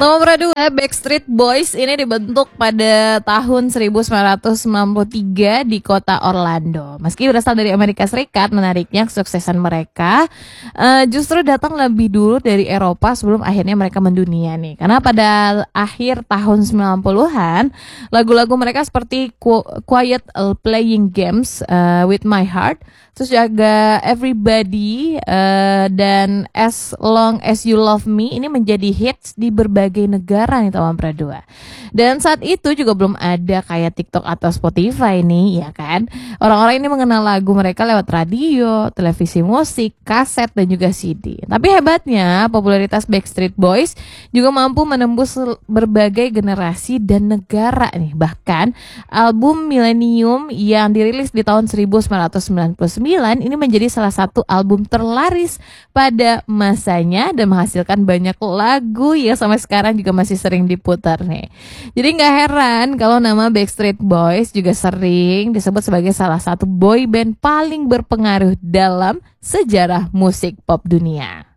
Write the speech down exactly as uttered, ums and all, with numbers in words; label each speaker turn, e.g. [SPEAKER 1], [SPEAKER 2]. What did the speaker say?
[SPEAKER 1] Nomor dua, Backstreet Boys ini dibentuk pada tahun seribu sembilan ratus sembilan puluh tiga di kota Orlando. Meski berasal dari Amerika Serikat, menariknya kesuksesan mereka uh, justru datang lebih dulu dari Eropa sebelum akhirnya mereka mendunia nih. Karena pada akhir tahun sembilan puluhan, lagu-lagu mereka seperti Quiet Playing Games, uh, With My Heart, terus juga Everybody, uh, dan As Long As You Love Me ini menjadi hits di berbagai negara nih teman berdua. Dan saat itu juga belum ada kayak TikTok atau Spotify nih, ya kan? Orang-orang ini mengenal lagu mereka lewat radio, televisi musik, kaset, dan juga C D. Tapi hebatnya, popularitas Backstreet Boys juga mampu menembus berbagai generasi dan negara nih. Bahkan album Millennium yang dirilis di tahun seribu sembilan ratus sembilan puluh sembilan ini menjadi salah satu album terlaris pada masanya dan menghasilkan banyak lagu yang sampai sekarang juga masih sering diputar nih. Jadi gak heran kalau nama Backstreet Boys juga sering disebut sebagai salah satu boy band paling berpengaruh dalam sejarah musik pop dunia.